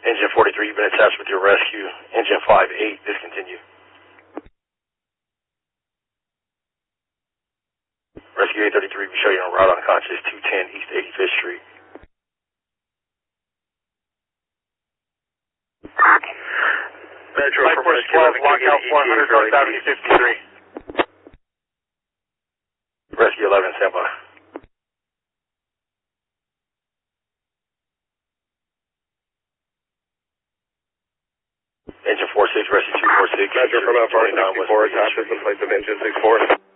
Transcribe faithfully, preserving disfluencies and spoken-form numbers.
Engine forty-three, you've been attached with your rescue. Engine five eight, discontinue. Rescue eight thirty-three, we show you on route unconscious, two ten East eighty-fifth Street. Metro Flight from Force Rescue twelve, eleven, lockout one hundred North Avenue fifty-three. Rescue eleven, stand by. Engine four six, rescue two four six. Metro from F R sixty-four, attaches the flight of engine six four.